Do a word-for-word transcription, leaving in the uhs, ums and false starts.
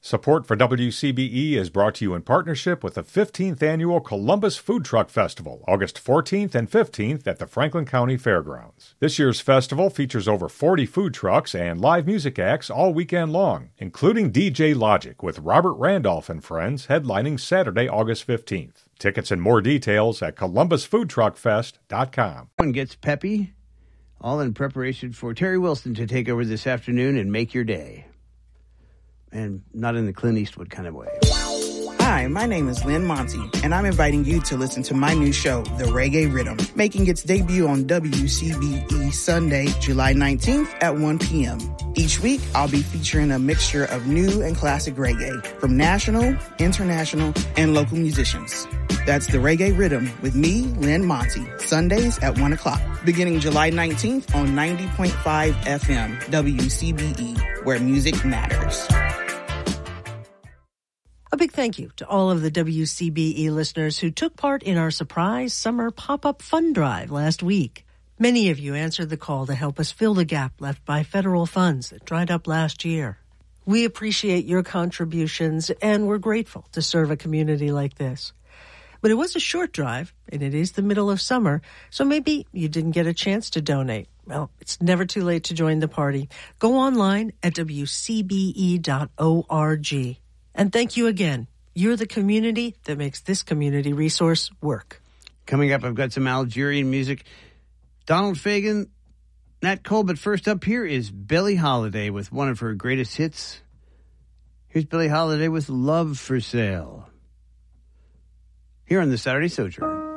Support for W C B E is brought to you in partnership with the fifteenth Annual Columbus Food Truck Festival, August fourteenth and fifteenth at the Franklin County Fairgrounds. This year's festival features over forty food trucks and live music acts all weekend long, including D J Logic with Robert Randolph and Friends headlining Saturday, August fifteenth. Tickets and more details at columbus food truck fest dot com. One gets peppy, all in preparation for Terry Wilson to take over this afternoon and make your day. And not in the Clint Eastwood kind of way. Hi, my name is Lynn Monty, and I'm inviting you to listen to my new show, The Reggae Rhythm, making its debut on W C B E Sunday, July nineteenth at one p.m. Each week, I'll be featuring a mixture of new and classic reggae from national, international, and local musicians. That's The Reggae Rhythm with me, Lynn Monty, Sundays at one o'clock, beginning July nineteenth on ninety point five F M, W C B E, where music matters. A big thank you to all of the W C B E listeners who took part in our surprise summer pop-up fund drive last week. Many of you answered the call to help us fill the gap left by federal funds that dried up last year. We appreciate your contributions, and we're grateful to serve a community like this. But it was a short drive, and it is the middle of summer, so maybe you didn't get a chance to donate. Well, it's never too late to join the party. Go online at w c b e dot org. And thank you again. You're the community that makes this community resource work. Coming up, I've got some Algerian music. Donald Fagen, Nat Cole, but first up here is Billie Holiday with one of her greatest hits. Here's Billie Holiday with Love for Sale. Here on the Saturday Sojourn.